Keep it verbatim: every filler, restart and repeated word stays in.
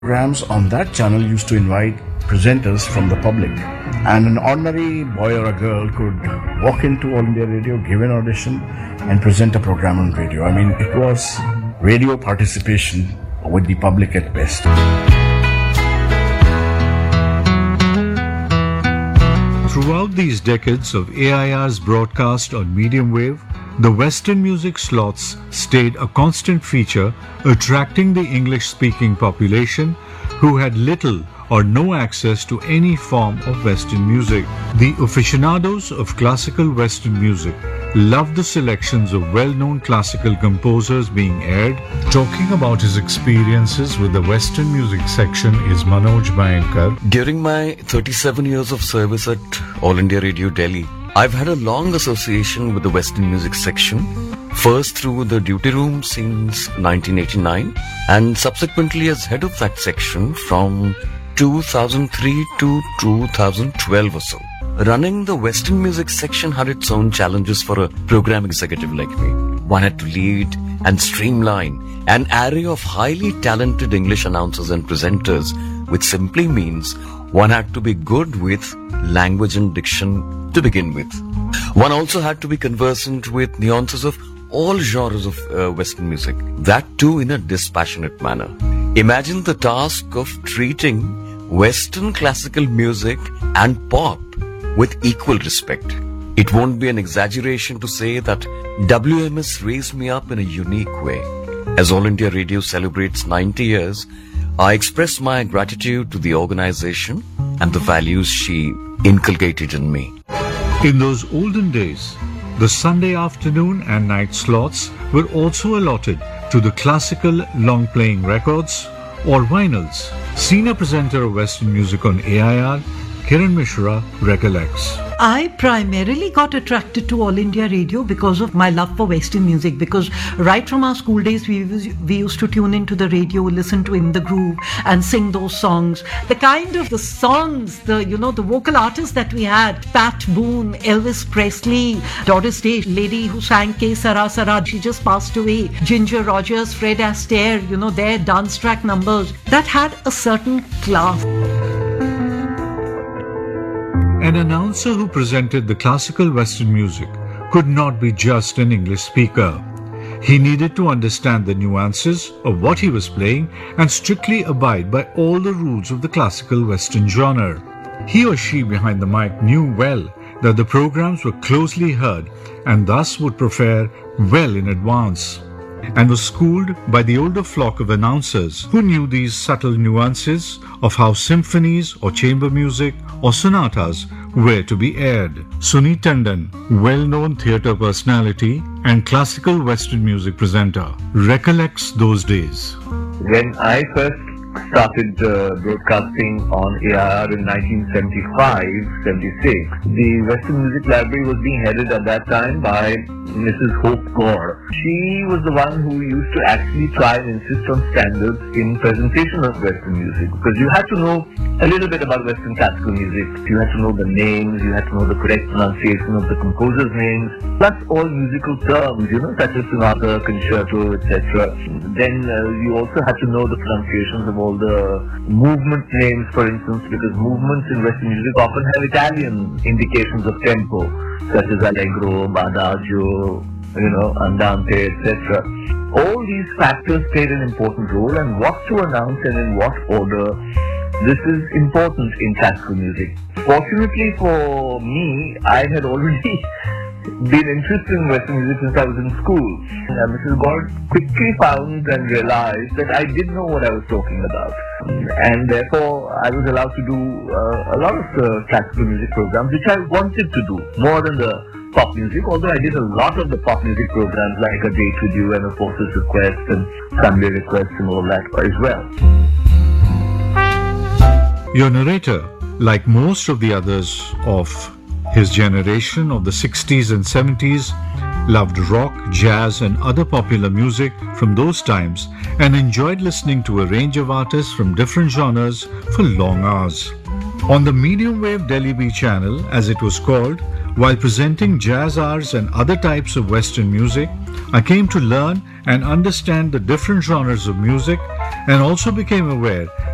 Programs on that channel used to invite presenters from the public, and an ordinary boy or a girl could walk into All India Radio, give an audition, and present a program on radio. I mean, it was radio participation with the public at best. Throughout these decades of A I R's broadcast on medium wave, the Western music slots stayed a constant feature, attracting the English-speaking population who had little or no access to any form of Western music. The aficionados of classical Western music loved the selections of well-known classical composers being aired. Talking about his experiences with the Western music section is Manoj Mayankar. During my thirty-seven years of service at All India Radio Delhi, I've had a long association with the Western music section, first through the duty room since nineteen eighty-nine and subsequently as head of that section from two thousand three to two thousand twelve or so. Running the Western music section had its own challenges for a program executive like me. One had to lead and streamline an array of highly talented English announcers and presenters, which simply means one had to be good with language and diction to begin with. One also had to be conversant with nuances of all genres of uh, Western music, that too in a dispassionate manner. Imagine the task of treating Western classical music and pop with equal respect. It won't be an exaggeration to say that W M S raised me up in a unique way. As All India Radio celebrates ninety years, I express my gratitude to the organization and the values she inculcated in me. In those olden days, the Sunday afternoon and night slots were also allotted to the classical long-playing records or vinyls. Senior presenter of Western music on A I R, Kiran Mishra, recollects. I primarily got attracted to All India Radio because of my love for Western music, because right from our school days we, we used to tune into the radio, listen to In the Groove and sing those songs. The kind of the songs, the you know, the vocal artists that we had, Pat Boone, Elvis Presley, Doris Day, lady who sang Ke Sara Sara, she just passed away, Ginger Rogers, Fred Astaire, you know, their dance track numbers, that had a certain class. An announcer who presented the classical Western music could not be just an English speaker. He needed to understand the nuances of what he was playing and strictly abide by all the rules of the classical Western genre. He or she behind the mic knew well that the programs were closely heard and thus would prepare well in advance, and was schooled by the older flock of announcers who knew these subtle nuances of how symphonies or chamber music or sonatas were to be aired. Suneet Tandon, well-known theatre personality and classical Western music presenter, recollects those days. When I first started uh, broadcasting on A I R in nineteen seventy-five seventy-six, the Western Music Library was being headed at that time by Missus Hope Gore. She was the one who used to actually try and insist on standards in presentation of Western music, because you had to know a little bit about Western classical music. You had to know the names, you had to know the correct pronunciation of the composers' names, plus all musical terms, you know, such as sonata, concerto, et cetera. Then uh, you also had to know the pronunciations of all the movement names, for instance, because movements in Western music often have Italian indications of tempo, such as allegro, adagio, you know, andante, et cetera. All these factors played an important role, and what to announce and in what order, this is important in classical music. Fortunately for me, I had already been interested in Western music since I was in school. Uh, Missus Gore quickly found and realized that I did know what I was talking about, and therefore I was allowed to do uh, a lot of uh, classical music programs, which I wanted to do more than the pop music, although I did a lot of the pop music programs like A Date With You and A Forces Request and Sunday Request and all that as well. Your narrator, like most of the others of his generation of the sixties and seventies, loved rock, jazz and other popular music from those times and enjoyed listening to a range of artists from different genres for long hours. On the medium wave Delhi B channel, as it was called, while presenting jazz hours and other types of Western music, I came to learn and understand the different genres of music and also became aware